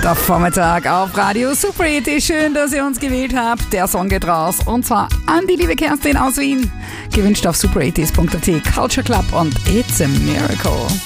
Der Vormittag auf Radio Super 80. Schön, dass ihr uns gewählt habt. Der Song geht raus. Und zwar an die liebe Kerstin aus Wien. Gewünscht auf super80s.at, Culture Club und It's a Miracle.